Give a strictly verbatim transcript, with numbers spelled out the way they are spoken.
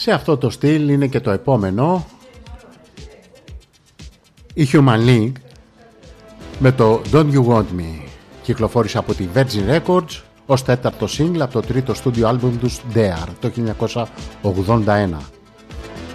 Σε αυτό το στυλ είναι και το επόμενο, η Human League με το Don't You Want Me. Κυκλοφόρησε από τη Virgin Records ως τέταρτο single από το τρίτο στούντιο άλμπουμ τους Dare το χίλια εννιακόσια ογδόντα ένα.